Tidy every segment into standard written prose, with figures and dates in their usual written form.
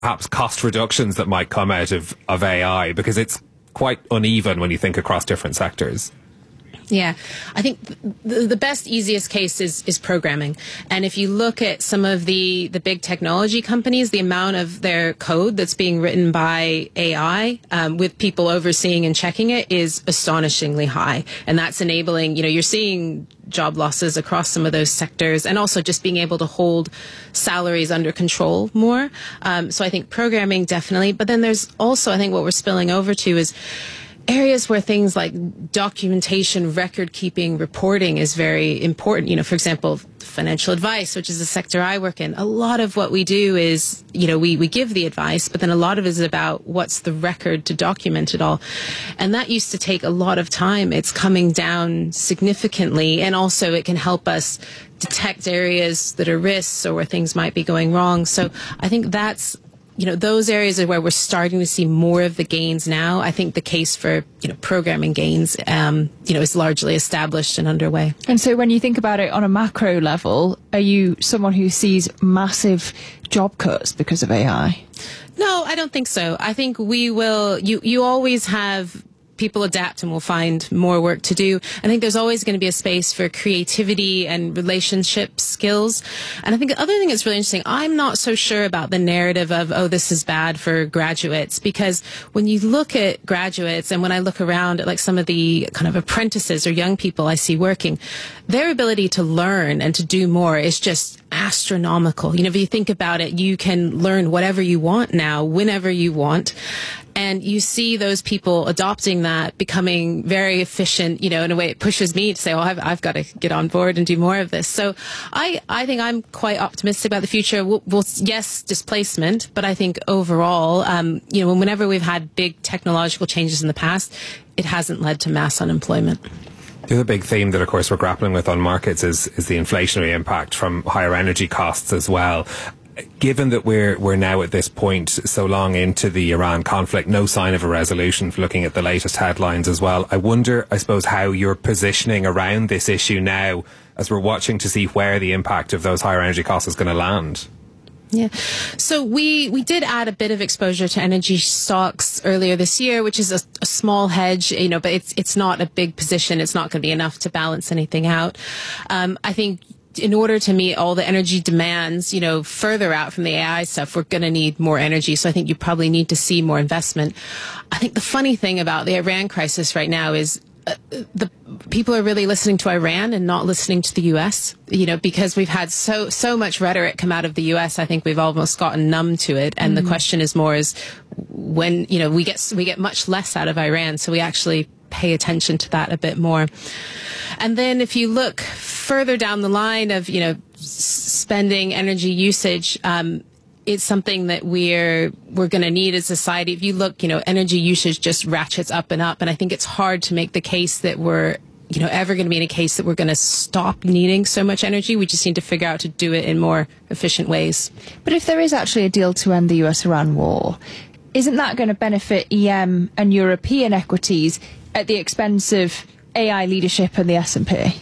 perhaps cost reductions that might come out of AI, because it's quite uneven when you think across different sectors. Yeah, I think the best, easiest case is programming. And if you look at some of the big technology companies, the amount of their code that's being written by AI with people overseeing and checking it is astonishingly high. And that's enabling, you're seeing job losses across some of those sectors, and also just being able to hold salaries under control more. So I think programming definitely. But then there's also, I think what we're spilling over to is areas where things like documentation, record keeping, reporting is very important. For example, financial advice, which is a sector I work in. A lot of what we do is, we give the advice, but then a lot of it is about what's the record to document it all. And that used to take a lot of time. It's coming down significantly. And also it can help us detect areas that are risks or where things might be going wrong. So I think that's, those areas are where we're starting to see more of the gains now. I think the case for, programming gains, is largely established and underway. And so when you think about it on a macro level, are you someone who sees massive job cuts because of AI? No, I don't think so. I think we will, you always have people adapt and will find more work to do. I think there's always going to be a space for creativity and relationship skills. And I think the other thing that's really interesting, I'm not so sure about the narrative of, oh, this is bad for graduates, because when you look at graduates and when I look around at like some of the kind of apprentices or young people I see working, their ability to learn and to do more is just astronomical. If you think about it, you can learn whatever you want now, whenever you want. And you see those people adopting that, becoming very efficient, in a way it pushes me to say, oh, I've got to get on board and do more of this. So I think I'm quite optimistic about the future. Yes, displacement, but I think overall, whenever we've had big technological changes in the past, it hasn't led to mass unemployment. The other big theme that, of course, we're grappling with on markets is the inflationary impact from higher energy costs as well. Given that we're now at this point so long into the Iran conflict, no sign of a resolution, looking at the latest headlines as well, I wonder, I suppose, how you're positioning around this issue now as we're watching to see where the impact of those higher energy costs is going to land. Yeah. So we did add a bit of exposure to energy stocks earlier this year, which is a small hedge, but it's not a big position. It's not going to be enough to balance anything out. I think in order to meet all the energy demands, further out from the AI stuff, we're going to need more energy. So I think you probably need to see more investment. I think the funny thing about the Iran crisis right now is the people are really listening to Iran and not listening to the U.S., because we've had so much rhetoric come out of the U.S. I think we've almost gotten numb to it. And the question is more is when, we get much less out of Iran. So we actually pay attention to that a bit more. And then if you look further down the line of, spending, energy usage, it's something that we're going to need as a society. If you look, energy usage just ratchets up and up. And I think it's hard to make the case that we're, ever going to be in a case that we're going to stop needing so much energy. We just need to figure out to do it in more efficient ways. But if there is actually a deal to end the US-Iran war, isn't that going to benefit EM and European equities at the expense of AI leadership and the S&P?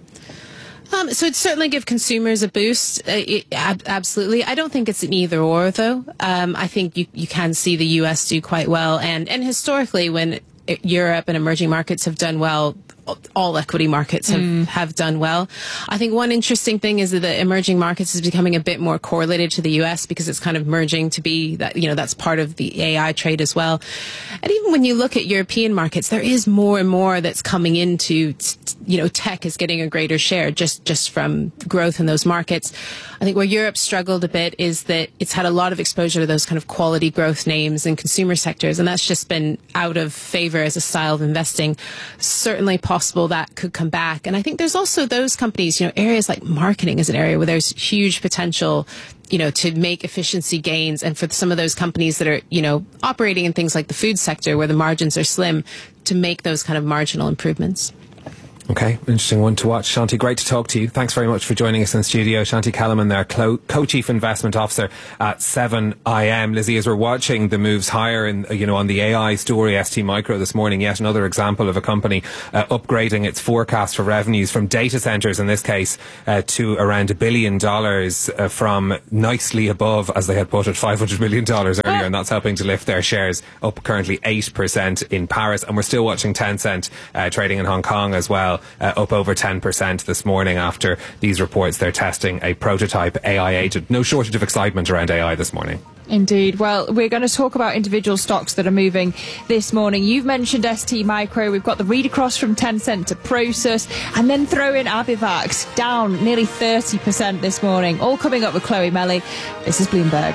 So it'd certainly give consumers a boost. Absolutely. I don't think it's an either or, though. I think you can see the US do quite well. And historically, when Europe and emerging markets have done well, all equity markets have done well. I think one interesting thing is that the emerging markets is becoming a bit more correlated to the US because it's kind of merging to be that, that's part of the AI trade as well. And even when you look at European markets, there is more and more that's coming into, tech is getting a greater share just from growth in those markets. I think where Europe struggled a bit is that it's had a lot of exposure to those kind of quality growth names in consumer sectors, and that's just been out of favor as a style of investing. Certainly possible that could come back. And I think there's also those companies, areas like marketing is an area where there's huge potential, to make efficiency gains. And for some of those companies that are, operating in things like the food sector where the margins are slim, to make those kind of marginal improvements. Okay, interesting one to watch. Shanti, great to talk to you. Thanks very much for joining us in studio. Shanti Kellerman there, Co-Chief Investment Officer at 7IM. Lizzie, as we're watching the moves higher in, on the AI story, ST Micro this morning, yet another example of a company upgrading its forecast for revenues from data centres, in this case, to around $1 billion from nicely above, as they had put it, $500 million earlier, and that's helping to lift their shares up currently 8% in Paris. And we're still watching Tencent trading in Hong Kong as well, up over 10% this morning after these reports. They're testing a prototype AI agent. No shortage of excitement around AI this morning. Indeed. Well, we're going to talk about individual stocks that are moving this morning. You've mentioned ST Micro. We've got the read across from Tencent to Prosus, and then throw in Abivax, down nearly 30% this morning. All coming up with Chloe Melly. This is Bloomberg.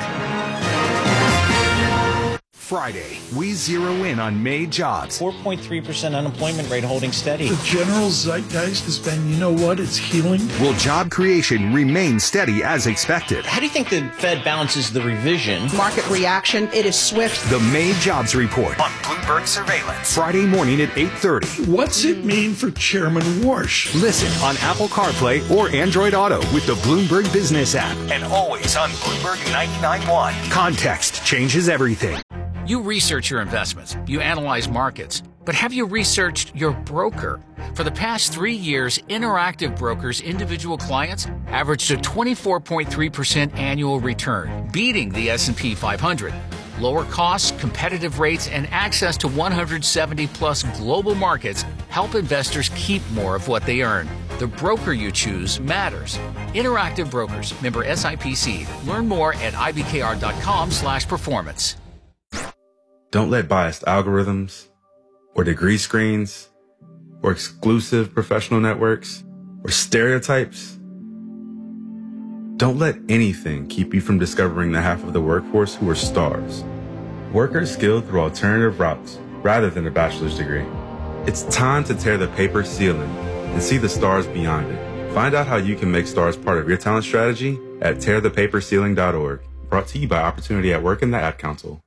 Friday, we zero in on May jobs. 4.3% unemployment rate holding steady. The general zeitgeist has been, it's healing. Will job creation remain steady as expected? How do you think the Fed balances the revision? Market reaction, it is swift. The May jobs report on Bloomberg Surveillance. Friday morning at 8:30. What's it mean for Chairman Warsh? Listen on Apple CarPlay or Android Auto with the Bloomberg Business app. And always on Bloomberg 99.1. Context changes everything. You research your investments, you analyze markets, but have you researched your broker? For the past 3 years, Interactive Brokers' individual clients averaged a 24.3% annual return, beating the S&P 500. Lower costs, competitive rates, and access to 170-plus global markets help investors keep more of what they earn. The broker you choose matters. Interactive Brokers, member SIPC. Learn more at ibkr.com/performance. Don't let biased algorithms or degree screens or exclusive professional networks or stereotypes. Don't let anything keep you from discovering the half of the workforce who are stars. Workers skilled through alternative routes rather than a bachelor's degree. It's time to tear the paper ceiling and see the stars beyond it. Find out how you can make stars part of your talent strategy at tearthepaperceiling.org. Brought to you by Opportunity at Work and the Ad Council.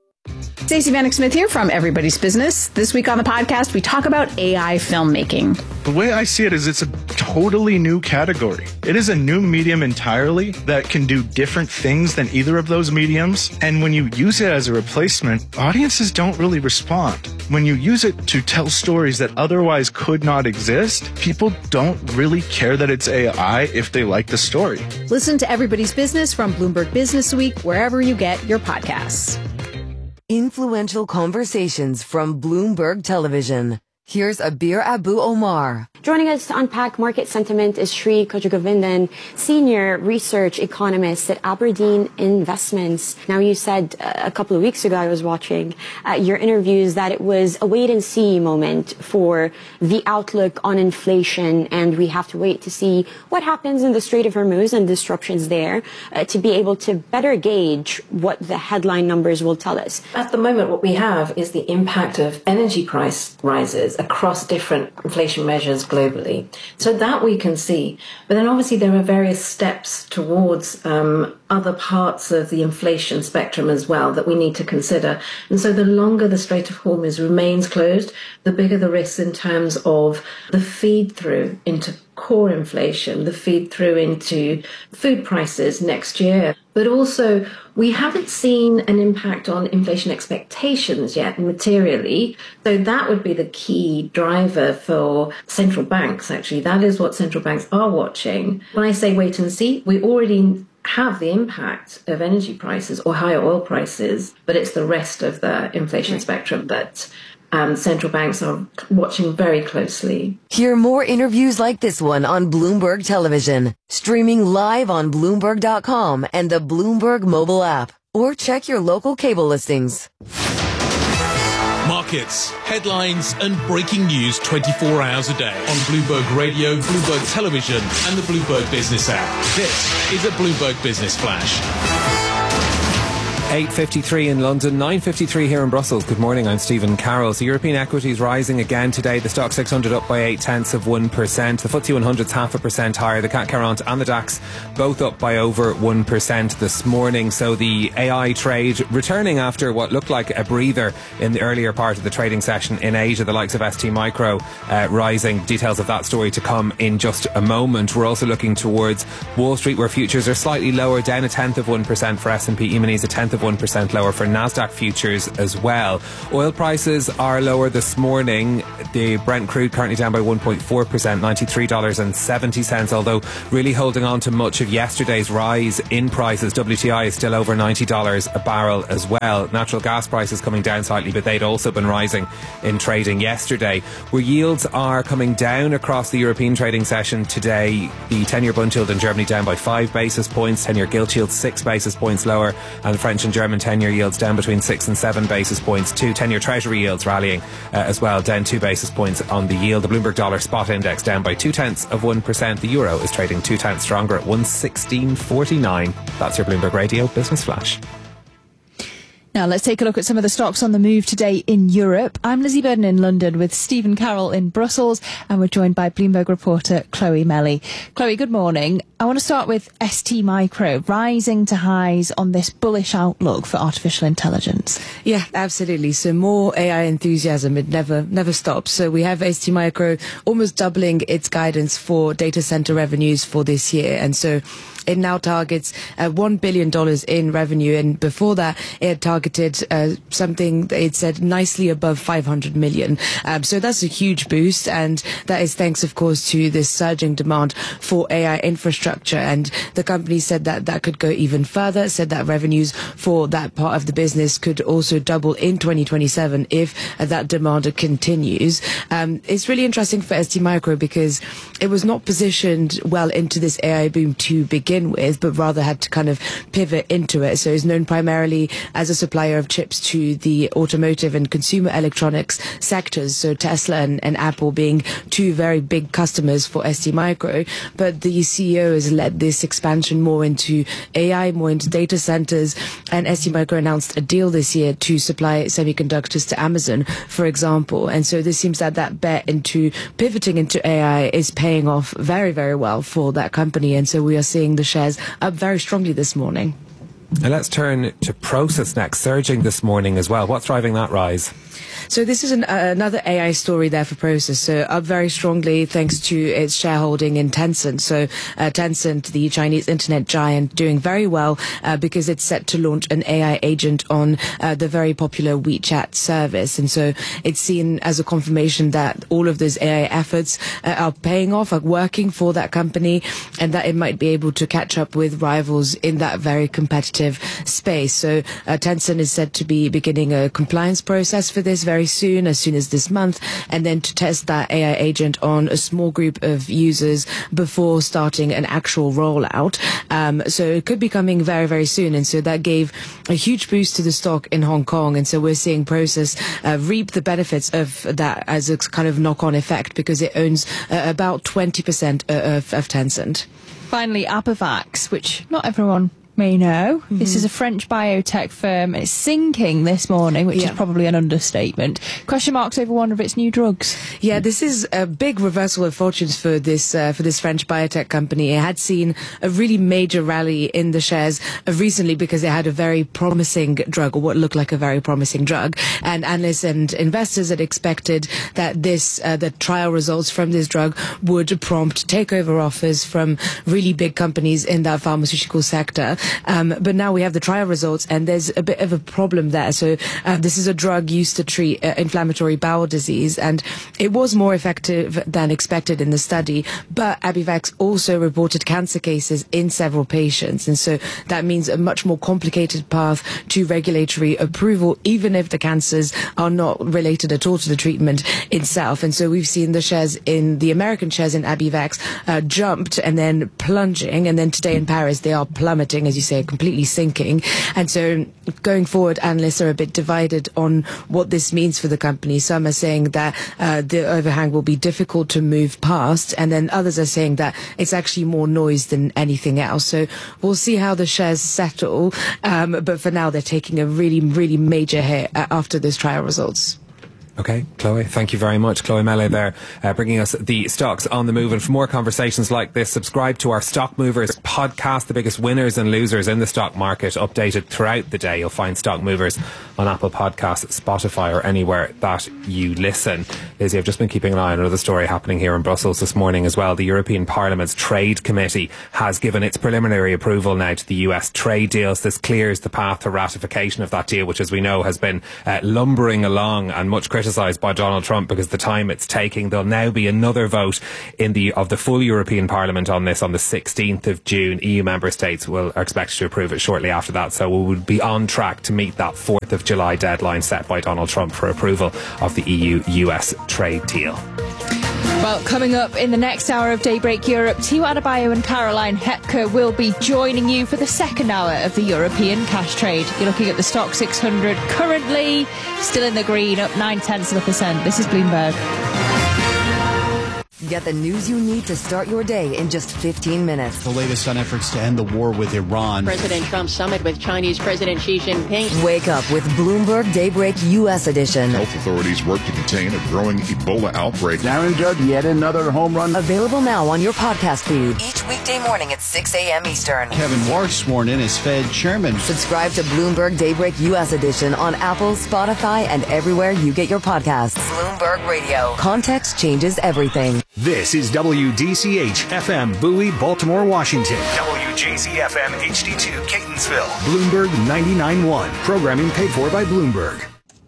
Stacey Vanek Smith here from Everybody's Business. This week on the podcast, we talk about AI filmmaking. The way I see it is it's a totally new category. It is a new medium entirely that can do different things than either of those mediums. And when you use it as a replacement, audiences don't really respond. When you use it to tell stories that otherwise could not exist, people don't really care that it's AI if they like the story. Listen to Everybody's Business from Bloomberg Business Week, wherever you get your podcasts. Influential conversations from Bloomberg Television. Here's Abir Abu Omar. Joining us to unpack market sentiment is Sri Kojagovindan, Senior Research Economist at Aberdeen Investments. Now, you said a couple of weeks ago, I was watching your interviews, that it was a wait-and-see moment for the outlook on inflation, and we have to wait to see what happens in the Strait of Hormuz and disruptions there to be able to better gauge what the headline numbers will tell us. At the moment, what we have is the impact of energy price rises across different inflation measures globally. So that we can see. But then obviously there are various steps towards other parts of the inflation spectrum as well that we need to consider. And so the longer the Strait of Hormuz remains closed, the bigger the risks in terms of the feed through into core inflation, the feed through into food prices next year. But also, we haven't seen an impact on inflation expectations yet materially. So that would be the key driver for central banks, actually. That is what central banks are watching. When I say wait and see, we already have the impact of energy prices or higher oil prices, but it's the rest of the inflation spectrum that central banks are watching very closely. Hear more interviews like this one on Bloomberg Television, streaming live on Bloomberg.com and the Bloomberg mobile app, or check your local cable listings. Markets, headlines and breaking news 24 hours a day on Bloomberg Radio, Bloomberg Television and the Bloomberg Business app. This is a Bloomberg Business Flash. 8:53 in London, 9:53 here in Brussels. Good morning, I'm Stephen Carroll. So European equities rising again today. The Stoxx 600 up by 0.8%. The FTSE 100's 0.5% higher. The CAC 40 and the DAX both up by over 1% this morning. So the AI trade returning after what looked like a breather in the earlier part of the trading session in Asia. The likes of ST Micro rising. Details of that story to come in just a moment. We're also looking towards Wall Street, where futures are slightly lower, down 0.1% for S&P E-minis, 0.1% lower for Nasdaq futures as well. Oil prices are lower this morning. The Brent crude currently down by 1.4%, $93.70, although really holding on to much of yesterday's rise in prices. WTI is still over $90 a barrel as well. Natural gas prices coming down slightly, but they'd also been rising in trading yesterday. Where yields are coming down across the European trading session today, the 10-year bund yield in Germany down by 5 basis points, 10-year gilt yield 6 basis points lower, and the French and German 10-year yields down between 6 and 7 basis points. 2 10-year Treasury yields rallying as well, down 2 basis points on the yield. The Bloomberg Dollar Spot Index down by 0.2%. The euro is trading 0.2 stronger at 116.49. That's your Bloomberg Radio Business Flash. Now let's take a look at some of the stocks on the move today in Europe. I'm Lizzie Burden in London with Stephen Carroll in Brussels, and we're joined by Bloomberg reporter Chloe Melly. Chloe, good morning. I want to start with ST Micro rising to highs on this bullish outlook for artificial intelligence. Yeah, absolutely. So more AI enthusiasm, it never stops. So we have ST Micro almost doubling its guidance for data center revenues for this year, and so it now targets $1 billion in revenue, and before that it had targeted something that it said nicely above 500 million. So that's a huge boost, and that is thanks, of course, to this surging demand for AI infrastructure. And the company said that that could go even further, said that revenues for that part of the business could also double in 2027 if that demand continues. It's really interesting for ST Micro because it was not positioned well into this AI boom to begin with, but rather had to kind of pivot into it. So it's known primarily as a supplier of chips to the automotive and consumer electronics sectors, so Tesla and Apple being two very big customers for ST Micro. But the CEO has led this expansion more into AI, more into data centers, and ST Micro announced a deal this year to supply semiconductors to Amazon, for example. And so this seems that bet into pivoting into AI is paying off very, very well for that company. And so we are seeing the shares up very strongly this morning. And let's turn to Prosus next, surging this morning as well. What's driving that rise? So this is another AI story there for Prosus. So up very strongly thanks to its shareholding in Tencent. So Tencent, the Chinese internet giant, doing very well because it's set to launch an AI agent on the very popular WeChat service. And so it's seen as a confirmation that all of those AI efforts are paying off, are working for that company, and that it might be able to catch up with rivals in that very competitive space. So Tencent is said to be beginning a compliance process for this very soon as this month, and then to test that AI agent on a small group of users before starting an actual rollout. So it could be coming very, very soon, and so that gave a huge boost to the stock in Hong Kong, and so we're seeing Prosus reap the benefits of that as a kind of knock-on effect because it owns about 20% of Tencent. Finally, Abivax, which not everyone may know. Mm-hmm. This is a French biotech firm. It's sinking this morning, which is probably an understatement. Question marks over one of its new drugs. Yeah, this is a big reversal of fortunes for this French biotech company. It had seen a really major rally in the shares recently because it had a very promising drug, or what looked like a very promising drug. And analysts and investors had expected that the trial results from this drug would prompt takeover offers from really big companies in that pharmaceutical sector. But now we have the trial results, and there's a bit of a problem there. So this is a drug used to treat inflammatory bowel disease, and it was more effective than expected in the study. But Abivax also reported cancer cases in several patients, and so that means a much more complicated path to regulatory approval, even if the cancers are not related at all to the treatment itself. And so we've seen the American shares in Abivax jumped and then plunging, and then today in Paris they are plummeting, as you say, completely sinking. And so going forward, analysts are a bit divided on what this means for the company. Some are saying that the overhang will be difficult to move past, and then others are saying that it's actually more noise than anything else. So we'll see how the shares settle. But for now, they're taking a really, really major hit after those trial results. Okay, Chloe, thank you very much. Chloe Mele there, bringing us the stocks on the move. And for more conversations like this, subscribe to our Stock Movers podcast, the biggest winners and losers in the stock market, updated throughout the day. You'll find Stock Movers on Apple Podcasts, Spotify, or anywhere that you listen. Lizzie, I've just been keeping an eye on another story happening here in Brussels this morning as well. The European Parliament's Trade Committee has given its preliminary approval now to the US trade deals. This clears the path to ratification of that deal, which, as we know, has been lumbering along and much criticised by Donald Trump because the time it's taking. There'll now be another vote of the full European Parliament on this on the 16th of June. EU member states are expected to approve it shortly after that, so we would be on track to meet that 4th of July deadline set by Donald Trump for approval of the EU-US trade deal. Well, coming up in the next hour of Daybreak Europe, Tiwa Adebayo and Caroline Hepker will be joining you for the second hour of the European cash trade. You're looking at the Stock 600, currently still in the green, up 0.9%. This is Bloomberg. Get the news you need to start your day in just 15 minutes. The latest on efforts to end the war with Iran. President Trump's summit with Chinese President Xi Jinping. Wake up with Bloomberg Daybreak U.S. edition. Health authorities work to contain a growing Ebola outbreak. Darren Judd, yet another home run. Available now on your podcast feed. Each weekday morning at 6 a.m. Eastern. Kevin Warsh sworn in as Fed chairman. Subscribe to Bloomberg Daybreak U.S. edition on Apple, Spotify, and everywhere you get your podcasts. Bloomberg Radio. Context changes everything. This is WDCH FM Bowie, Baltimore, Washington. WJZ FM HD2 Catonsville. Bloomberg 99.1. Programming paid for by Bloomberg.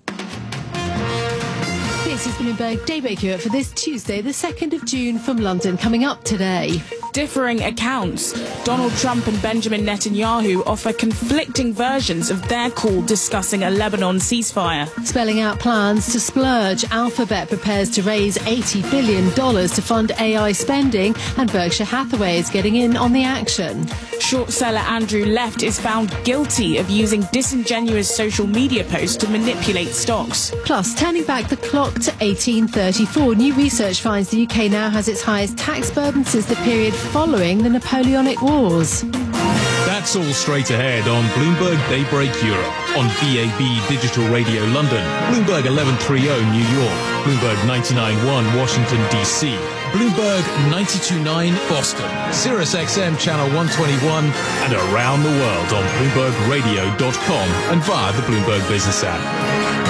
This is Bloomberg Daybreak Europe for this Tuesday, the 2nd of June from London. Coming up today. Differing accounts. Donald Trump and Benjamin Netanyahu offer conflicting versions of their call discussing a Lebanon ceasefire. Spelling out plans to splurge, Alphabet prepares to raise $80 billion to fund AI spending, and Berkshire Hathaway is getting in on the action. Short seller Andrew Left is found guilty of using disingenuous social media posts to manipulate stocks. Plus, turning back the clock to 1834, new research finds the UK now has its highest tax burden since the period following the Napoleonic Wars. That's all straight ahead on Bloomberg Daybreak Europe, on DAB Digital Radio London, Bloomberg 1130 New York, Bloomberg 99.1 Washington DC, Bloomberg 92.9 Boston, Sirius XM Channel 121, and around the world on BloombergRadio.com and via the Bloomberg Business app.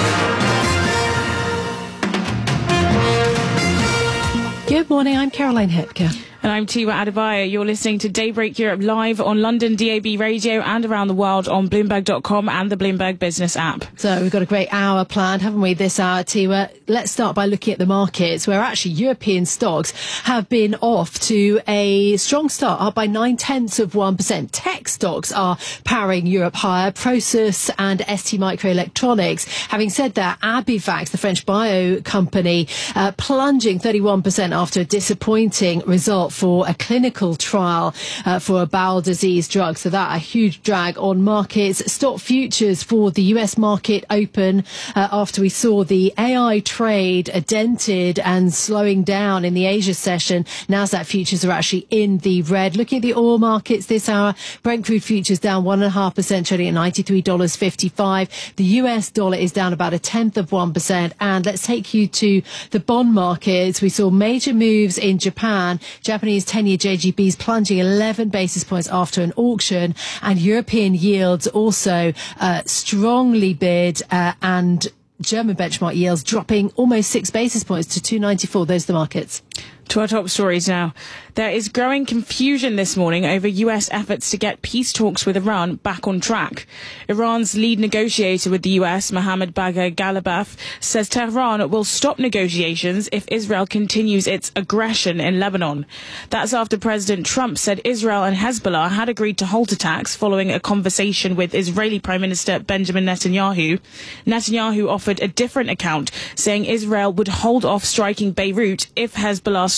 Good morning, I'm Caroline Hepker. And I'm Tiwa Adebayo. You're listening to Daybreak Europe live on London DAB Radio and around the world on Bloomberg.com and the Bloomberg Business app. So we've got a great hour planned, haven't we, this hour, Tiwa? Let's start by looking at the markets, where actually European stocks have been off to a strong start, up by 0.9%. Tech stocks are powering Europe higher, Prosus and STMicroelectronics. Having said that, Abivax, the French bio company, plunging 31% after a disappointing result for a clinical trial for a bowel disease drug. So that a huge drag on markets. Stock futures for the US market open after we saw the AI trade dented and slowing down in the Asia session. Nasdaq futures are actually in the red. Looking at the oil markets this hour, Brent crude futures down 1.5%, trading at $93.55. The US dollar is down about 0.1%. And let's take you to the bond markets. We saw major moves in Japan. Japanese 10-year JGBs plunging 11 basis points after an auction, and European yields also strongly bid, and German benchmark yields dropping almost 6 basis points to 294. Those are the markets. To our top stories now. There is growing confusion this morning over US efforts to get peace talks with Iran back on track. Iran's lead negotiator with the US, Mohammad Bagher Ghalibaf, says Tehran will stop negotiations if Israel continues its aggression in Lebanon. That's after President Trump said Israel and Hezbollah had agreed to halt attacks following a conversation with Israeli Prime Minister Benjamin Netanyahu. Netanyahu offered a different account, saying Israel would hold off striking Beirut if Hezbollah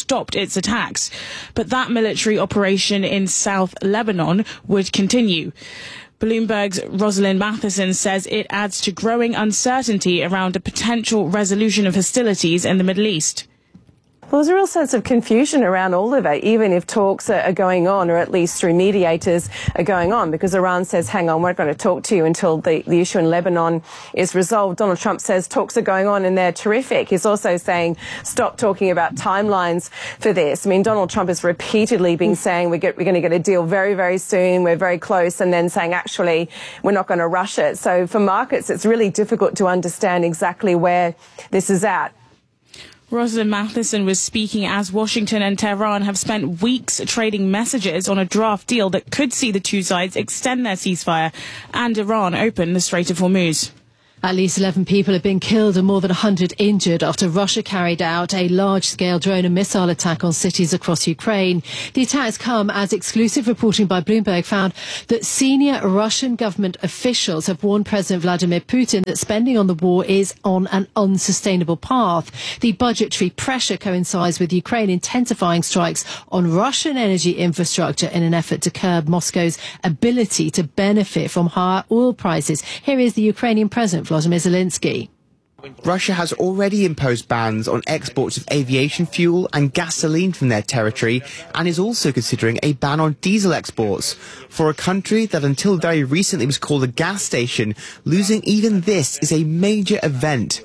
stopped its attacks. But that military operation in South Lebanon would continue. Bloomberg's Rosalind Matheson says it adds to growing uncertainty around a potential resolution of hostilities in the Middle East. Well, there's a real sense of confusion around all of it, even if talks are going on, or at least through mediators are going on, because Iran says, hang on, we're not going to talk to you until the issue in Lebanon is resolved. Donald Trump says talks are going on and they're terrific. He's also saying stop talking about timelines for this. I mean, Donald Trump has repeatedly been saying we're going to get a deal very, very soon, we're very close, and then saying actually we're not going to rush it. So for markets, it's really difficult to understand exactly where this is at. Rosalind Matheson was speaking as Washington and Tehran have spent weeks trading messages on a draft deal that could see the two sides extend their ceasefire and Iran open the Strait of Hormuz. At least 11 people have been killed and more than 100 injured after Russia carried out a large-scale drone and missile attack on cities across Ukraine. The attacks come as exclusive reporting by Bloomberg found that senior Russian government officials have warned President Vladimir Putin that spending on the war is on an unsustainable path. The budgetary pressure coincides with Ukraine intensifying strikes on Russian energy infrastructure in an effort to curb Moscow's ability to benefit from higher oil prices. Here is the Ukrainian President, Volodymyr Zelensky. Russia has already imposed bans on exports of aviation fuel and gasoline from their territory and is also considering a ban on diesel exports. For a country that until very recently was called a gas station, losing even this is a major event.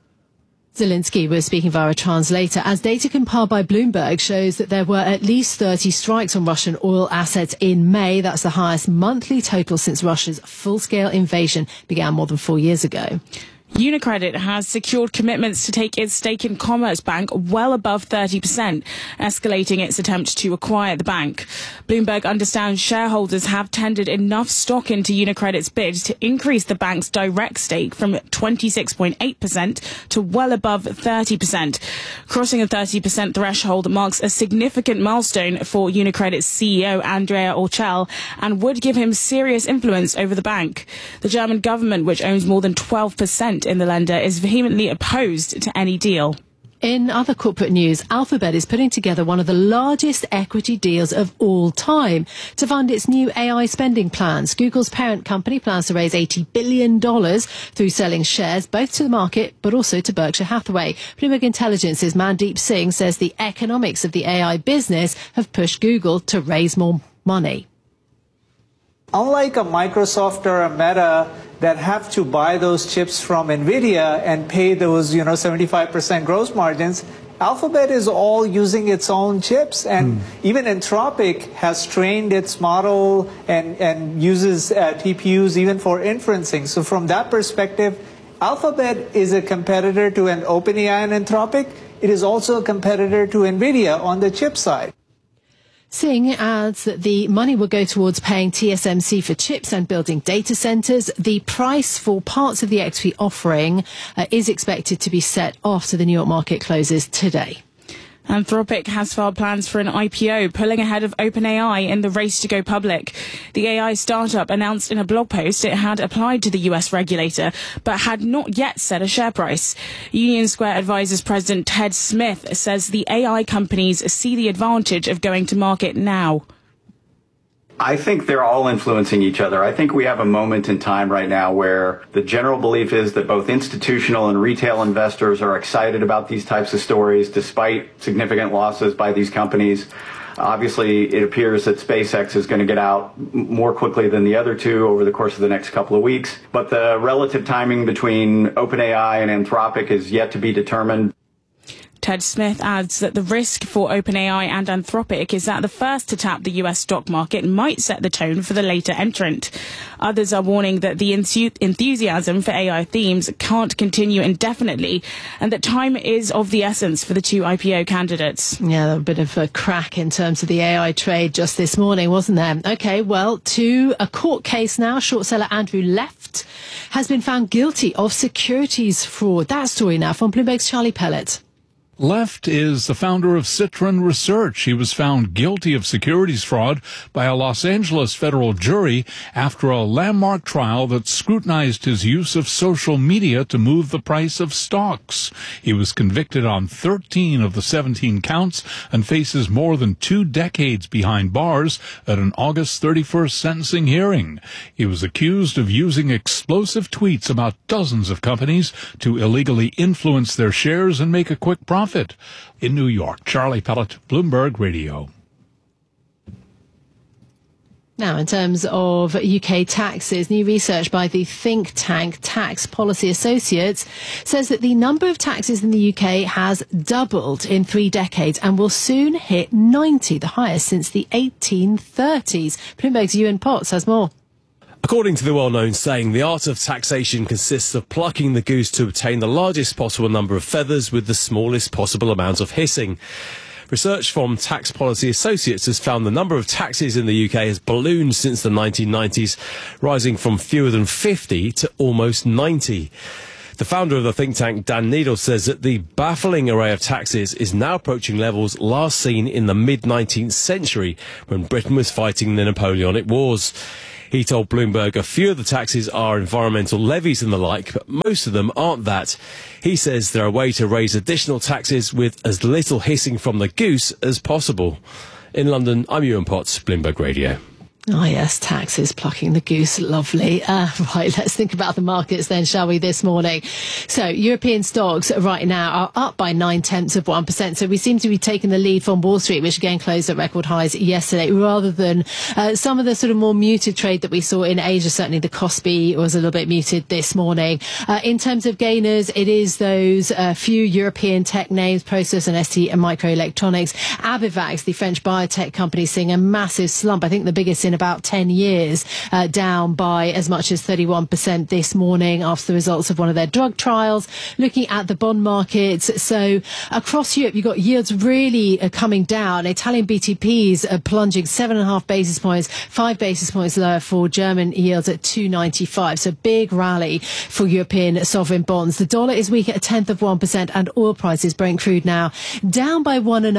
Zelensky was speaking via a translator as data compiled by Bloomberg shows that there were at least 30 strikes on Russian oil assets in May. That's the highest monthly total since Russia's full-scale invasion began more than 4 years ago. UniCredit has secured commitments to take its stake in Commerzbank well above 30%, escalating its attempt to acquire the bank. Bloomberg understands shareholders have tendered enough stock into UniCredit's bid to increase the bank's direct stake from 26.8% to well above 30%. Crossing the 30% threshold marks a significant milestone for UniCredit's CEO, Andrea Orcel, and would give him serious influence over the bank. The German government, which owns more than 12% in the lender, is vehemently opposed to any deal. In other corporate news, Alphabet is putting together one of the largest equity deals of all time to fund its new AI spending plans. Google's parent company plans to raise $80 billion through selling shares both to the market but also to Berkshire Hathaway. Bloomberg Intelligence's Mandeep Singh says the economics of the AI business have pushed Google to raise more money. Unlike a Microsoft or a Meta that have to buy those chips from NVIDIA and pay those, 75% gross margins, Alphabet is all using its own chips. And even Anthropic has trained its model and uses TPUs even for inferencing. So from that perspective, Alphabet is a competitor to an OpenAI and Anthropic. It is also a competitor to NVIDIA on the chip side. Singh adds that the money will go towards paying TSMC for chips and building data centres. The price for parts of the equity offering is expected to be set after the New York market closes today. Anthropic has filed plans for an IPO, pulling ahead of OpenAI in the race to go public. The AI startup announced in a blog post it had applied to the US regulator, but had not yet set a share price. Union Square Advisors President Ted Smith says the AI companies see the advantage of going to market now. I think they're all influencing each other. I think we have a moment in time right now where the general belief is that both institutional and retail investors are excited about these types of stories despite significant losses by these companies. Obviously, it appears that SpaceX is going to get out more quickly than the other two over the course of the next couple of weeks. But the relative timing between OpenAI and Anthropic is yet to be determined. Ted Smith adds that the risk for OpenAI and Anthropic is that the first to tap the US stock market might set the tone for the later entrant. Others are warning that the enthusiasm for AI themes can't continue indefinitely and that time is of the essence for the two IPO candidates. Yeah, a bit of a crack in terms of the AI trade just this morning, wasn't there? OK, well, to a court case now. Short seller Andrew Left has been found guilty of securities fraud. That story now from Bloomberg's Charlie Pellet. Left is the founder of Citron Research. He was found guilty of securities fraud by a Los Angeles federal jury after a landmark trial that scrutinized his use of social media to move the price of stocks. He was convicted on 13 of the 17 counts and faces more than 2 decades behind bars at an August 31st sentencing hearing. He was accused of using explosive tweets about dozens of companies to illegally influence their shares and make a quick profit. In New York, Charlie Pellet, Bloomberg Radio. Now, in terms of UK taxes, new research by the think tank Tax Policy Associates says that the number of taxes in the UK has doubled in 3 decades and will soon hit 90, the highest since the 1830s. Bloomberg's Ewan Potts has more. According to the well-known saying, the art of taxation consists of plucking the goose to obtain the largest possible number of feathers with the smallest possible amount of hissing. Research from Tax Policy Associates has found the number of taxes in the UK has ballooned since the 1990s, rising from fewer than 50 to almost 90. The founder of the think tank, Dan Needle, says that the baffling array of taxes is now approaching levels last seen in the mid-19th century, when Britain was fighting the Napoleonic Wars. He told Bloomberg a few of the taxes are environmental levies and the like, but most of them aren't that. He says they're a way to raise additional taxes with as little hissing from the goose as possible. In London, I'm Ewan Potts, Bloomberg Radio. Oh yes, taxes, plucking the goose, lovely. Right, let's think about the markets then, shall we, this morning? So, European stocks right now are up by 0.9%. So we seem to be taking the lead from Wall Street, which again closed at record highs yesterday, rather than some of the sort of more muted trade that we saw in Asia. Certainly the Kospi was a little bit muted this morning. In terms of gainers, it is those few European tech names, Prosus and ST Microelectronics. Abivax, the French biotech company, seeing a massive slump. I think the biggest in about 10 years, down by as much as 31% this morning after the results of one of their drug trials. Looking at the bond markets, so across Europe, you've got yields really coming down. Italian BTPs are plunging 7.5 basis points, 5 basis points lower for German yields at 2.95. So big rally for European sovereign bonds. The dollar is weak at 0.1%, and oil prices, Brent crude now down by 1.5%,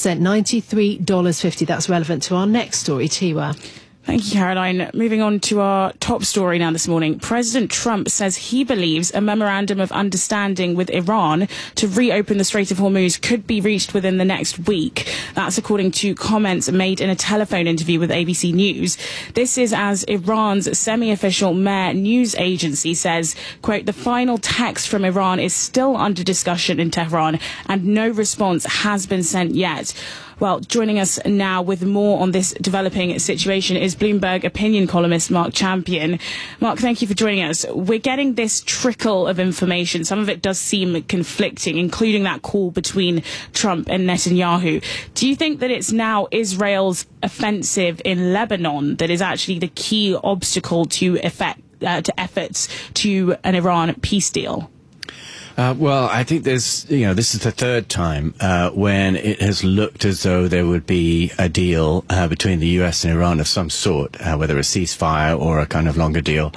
$93.50. That's relevant to our next story, Tiwa. Thank you, Caroline. Moving on to our top story now this morning. President Trump says he believes a memorandum of understanding with Iran to reopen the Strait of Hormuz could be reached within the next week. That's according to comments made in a telephone interview with ABC News. This is as Iran's semi-official Mehr news agency says, quote, the final text from Iran is still under discussion in Tehran and no response has been sent yet. Well, joining us now with more on this developing situation is Bloomberg opinion columnist Mark Champion. Mark, thank you for joining us. We're getting this trickle of information. Some of it does seem conflicting, including that call between Trump and Netanyahu. Do you think that it's now Israel's offensive in Lebanon that is actually the key obstacle to efforts to an Iran peace deal? Well, I think this is the third time when it has looked as though there would be a deal between the U.S. and Iran of some sort, whether a ceasefire or a kind of longer deal,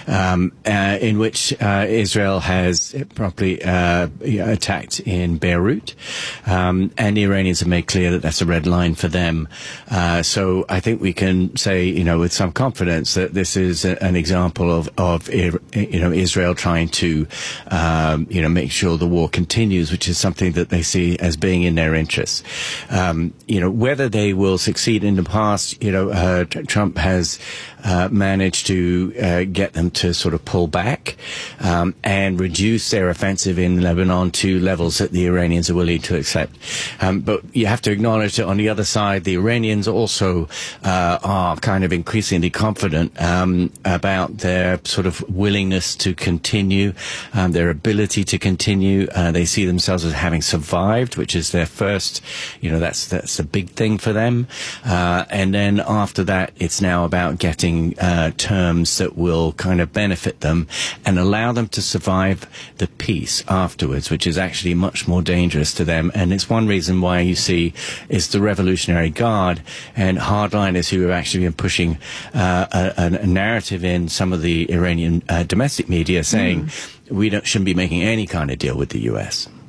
in which Israel has properly attacked in Beirut, and the Iranians have made clear that that's a red line for them. So I think we can say, with some confidence that this is an example of Israel trying to, make sure the war continues, which is something that they see as being in their interests. Whether they will succeed in the past, Trump has managed to get them to sort of pull back and reduce their offensive in Lebanon to levels that the Iranians are willing to accept. But you have to acknowledge that on the other side, the Iranians also are kind of increasingly confident about their sort of willingness to continue, their ability to continue. They see themselves as having survived, which is their first, that's a big thing for them. And then after that, it's now about getting terms that will kind of benefit them and allow them to survive the peace afterwards, which is actually much more dangerous to them. And it's one reason why you see it's the Revolutionary Guard and hardliners who have actually been pushing a narrative in some of the Iranian domestic media saying we shouldn't be making any kind of deal with the U.S.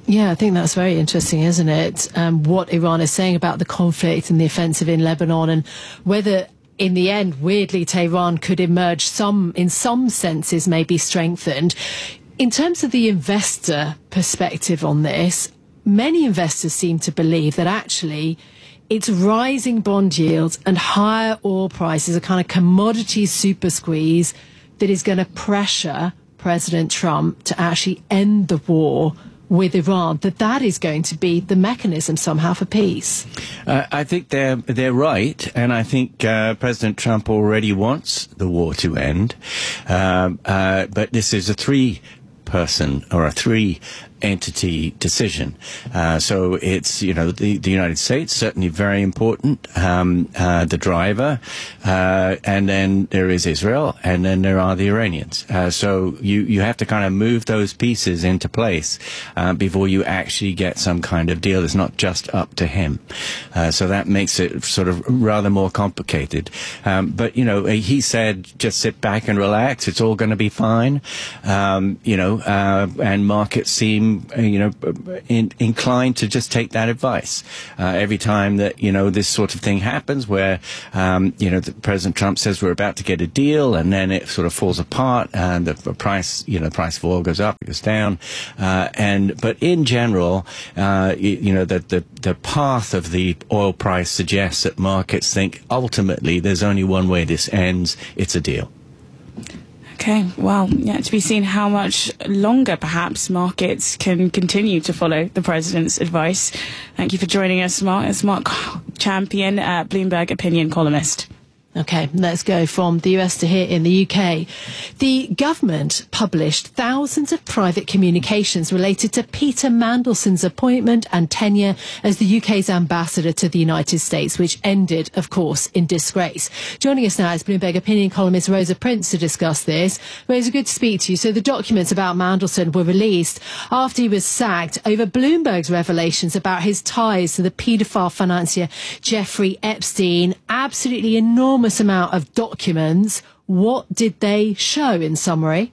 Yeah, I think that's very interesting, isn't it? What Iran is saying about the conflict and the offensive in Lebanon, and whether in the end, weirdly, Tehran could emerge in some senses, maybe strengthened. In terms of the investor perspective on this, many investors seem to believe that actually it's rising bond yields and higher oil prices, a kind of commodity super squeeze that is going to pressure President Trump to actually end the war with Iran, that is going to be the mechanism somehow for peace. I think they're right, and I think President Trump already wants the war to end. But this is a three-person or a three-entity decision. So it's, the United States, certainly very important, the driver, and then there is Israel, and then there are the Iranians. So you have to kind of move those pieces into place before you actually get some kind of deal. It's not just up to him. So that makes it sort of rather more complicated. But, he said, just sit back and relax. It's all going to be fine. And markets seem inclined to just take that advice. Every time that, this sort of thing happens where, President Trump says we're about to get a deal and then it sort of falls apart and the price, the price of oil goes up, it goes down. But in general, the path of the oil price suggests that markets think ultimately there's only one way this ends, it's a deal. Okay, well, to be seen how much longer perhaps markets can continue to follow the president's advice. Thank you for joining us, Mark. It's Mark Champion, Bloomberg opinion columnist. Okay, let's go from the US to here in the UK. The government published thousands of private communications related to Peter Mandelson's appointment and tenure as the UK's ambassador to the United States, which ended, of course, in disgrace. Joining us now is Bloomberg opinion columnist Rosa Prince to discuss this. Rosa, good to speak to you. So the documents about Mandelson were released after he was sacked over Bloomberg's revelations about his ties to the paedophile financier Jeffrey Epstein. Absolutely enormous amount of documents. What did they show in summary?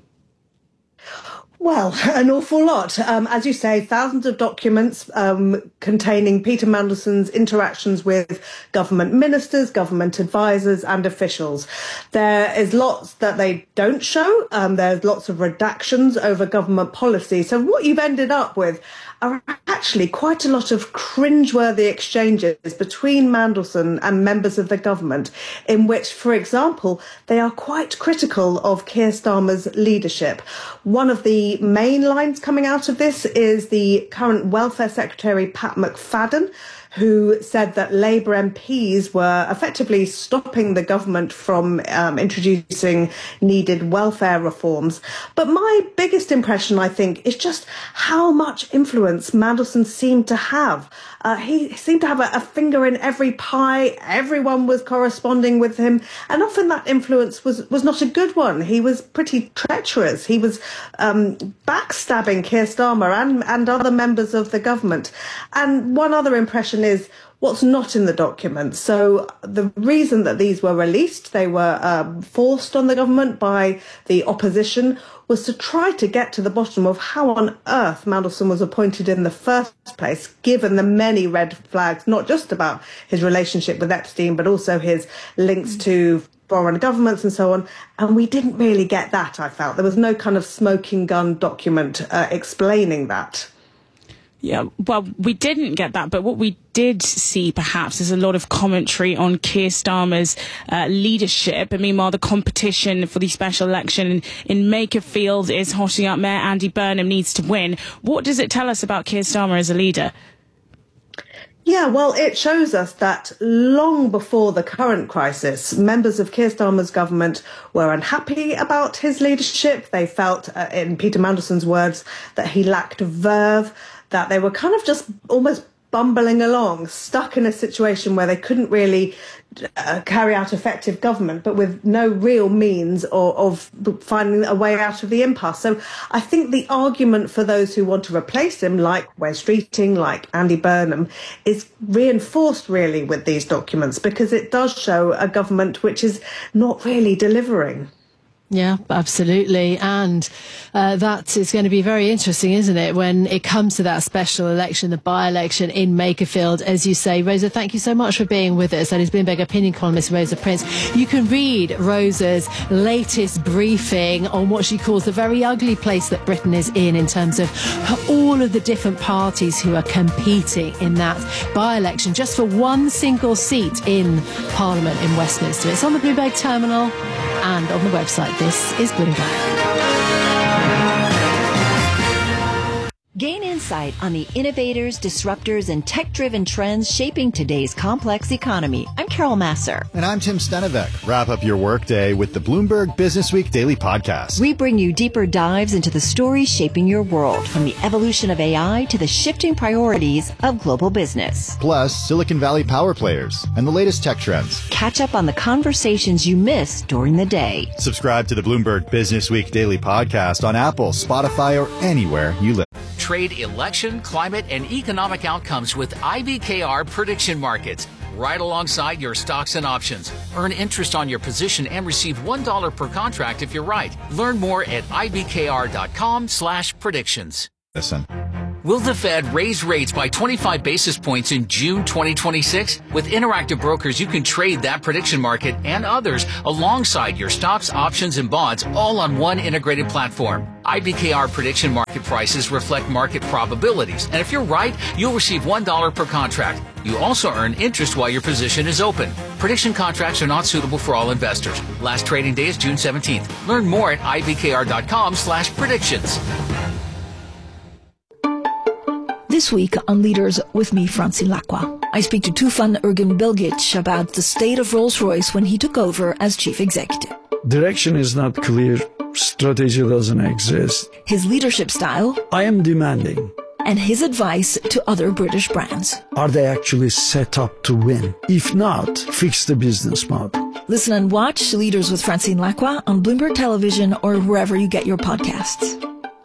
Well, an awful lot. As you say, thousands of documents containing Peter Mandelson's interactions with government ministers, government advisors and officials. There is lots that they don't show. There's lots of redactions over government policy. So what you've ended up with are actually quite a lot of cringeworthy exchanges between Mandelson and members of the government, in which, for example, they are quite critical of Keir Starmer's leadership. One of the main lines coming out of this is the current Welfare Secretary, Pat McFadden, who said that Labour MPs were effectively stopping the government from introducing needed welfare reforms. But my biggest impression, I think, is just how much influence Mandelson seemed to have. He seemed to have a finger in every pie. Everyone was corresponding with him. And often that influence was not a good one. He was pretty treacherous. He was backstabbing Keir Starmer and other members of the government. And one other impression is what's not in the documents. So the reason that these were released, they were forced on the government by the opposition, was to try to get to the bottom of how on earth Mandelson was appointed in the first place, given the many red flags, not just about his relationship with Epstein, but also his links to foreign governments and so on. And we didn't really get that, I felt. There was no kind of smoking gun document explaining that. Yeah, well, we didn't get that, but what we did see perhaps is a lot of commentary on Keir Starmer's leadership. And meanwhile, the competition for the special election in Makerfield is hotting up. Mayor Andy Burnham needs to win. What does it tell us about Keir Starmer as a leader? Yeah, well, it shows us that long before the current crisis, members of Keir Starmer's government were unhappy about his leadership. They felt, in Peter Mandelson's words, that he lacked verve, that they were kind of just almost bumbling along, stuck in a situation where they couldn't really carry out effective government, but with no real means of finding a way out of the impasse. So I think the argument for those who want to replace him, like Wes Streeting, like Andy Burnham, is reinforced really with these documents, because it does show a government which is not really delivering. Yeah, absolutely. And that is going to be very interesting, isn't it, when it comes to that special election, the by-election in Makerfield. As you say, Rosa, thank you so much for being with us. That is Bloomberg opinion columnist Rosa Prince. You can read Rosa's latest briefing on what she calls the very ugly place that Britain is in terms of all of the different parties who are competing in that by-election just for one single seat in Parliament in Westminster. It's on the Bloomberg terminal and on the website. This is Bloomberg. Gain insight on the innovators, disruptors, and tech-driven trends shaping today's complex economy. I'm Carol Masser. And I'm Tim Stenevec. Wrap up your workday with the Bloomberg Businessweek Daily Podcast. We bring you deeper dives into the stories shaping your world, from the evolution of AI to the shifting priorities of global business. Plus, Silicon Valley power players and the latest tech trends. Catch up on the conversations you missed during the day. Subscribe to the Bloomberg Businessweek Daily Podcast on Apple, Spotify, or anywhere you live. Trade election, climate, and economic outcomes with IBKR prediction markets. Right alongside your stocks and options. Earn interest on your position and receive $1 per contract if you're right. Learn more at ibkr.com/predictions. Listen. Will the Fed raise rates by 25 basis points in June 2026? With Interactive Brokers, you can trade that prediction market and others alongside your stocks, options, and bonds, all on one integrated platform. IBKR prediction market prices reflect market probabilities, and if you're right, you'll receive $1 per contract. You also earn interest while your position is open. Prediction contracts are not suitable for all investors. Last trading day is June 17th. Learn more at ibkr.com/predictions. This week on Leaders with me, Francine Lacqua, I speak to Tufan Ergin-Bilgic about the state of Rolls-Royce when he took over as chief executive. Direction is not clear. Strategy doesn't exist. His leadership style. I am demanding. And his advice to other British brands. Are they actually set up to win? If not, fix the business model. Listen and watch Leaders with Francine Lacqua on Bloomberg Television or wherever you get your podcasts.